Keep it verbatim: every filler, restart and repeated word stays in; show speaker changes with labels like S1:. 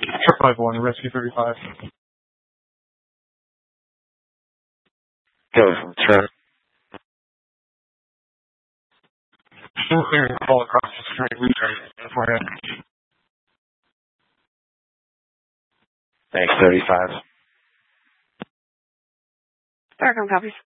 S1: five one, rescue thirty-five.
S2: Go from turn.
S1: Still clearing the ball across the screen. Return. Forehead.
S2: Thanks, thirty-five.
S3: Starcom copies.